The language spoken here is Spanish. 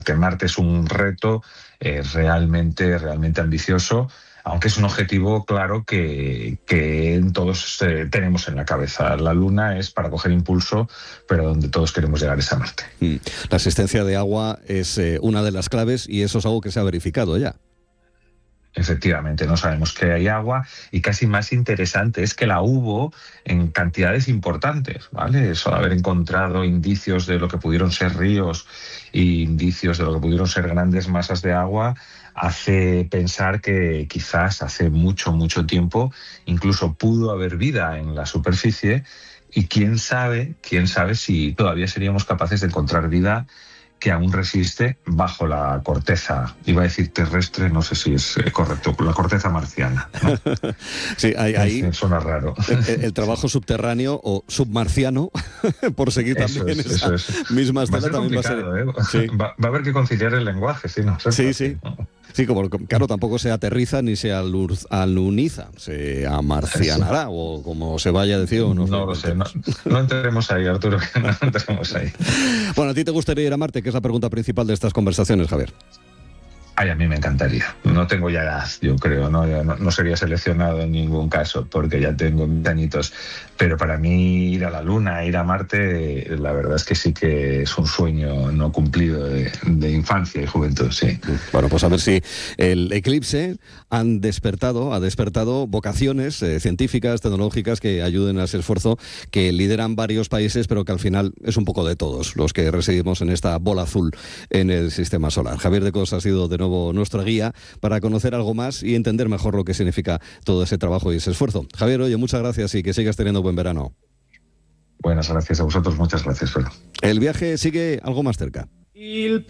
que Marte es un reto realmente ambicioso, aunque es un objetivo claro que todos tenemos en la cabeza. La Luna es para coger impulso, pero donde todos queremos llegar es a Marte. La existencia de agua es una de las claves y eso es algo que se ha verificado ya. Efectivamente, no sabemos que hay agua y casi más interesante es que la hubo en cantidades importantes, ¿vale? Eso de haber encontrado indicios de lo que pudieron ser ríos y indicios de lo que pudieron ser grandes masas de agua hace pensar que quizás hace mucho tiempo incluso pudo haber vida en la superficie y quién sabe si todavía seríamos capaces de encontrar vida que aún resiste bajo la corteza, iba a decir terrestre, no sé si es correcto, la corteza marciana, ¿no? Sí, ahí suena raro. El trabajo subterráneo o submarciano, por seguir también esa misma estela, también va a ser... Sí. Va a haber que conciliar el lenguaje, si no. Sí. Sí, como claro, tampoco se aterriza ni se aluniza, se amarcianará, o como se vaya a decir. O no lo sé, no entremos ahí, Arturo, que no entremos ahí. Bueno, ¿a ti te gustaría ir a Marte? Que es la pregunta principal de estas conversaciones, Javier. Ay, a mí me encantaría. No tengo ya edad, yo creo, no sería seleccionado en ningún caso, porque ya tengo mis añitos. Pero para mí ir a la Luna, ir a Marte, la verdad es que sí que es un sueño no cumplido de infancia y juventud, sí. Bueno, pues a ver si el eclipse ha despertado vocaciones científicas, tecnológicas que ayuden a ese esfuerzo que lideran varios países, pero que al final es un poco de todos los que residimos en esta bola azul en el sistema solar. Javier de Cos ha sido de nuevo nuestra guía para conocer algo más y entender mejor lo que significa todo ese trabajo y ese esfuerzo. Javier, oye, muchas gracias y que sigas teniendo buen verano. Buenas gracias a vosotros, muchas gracias, Pedro. El viaje sigue algo más cerca. Il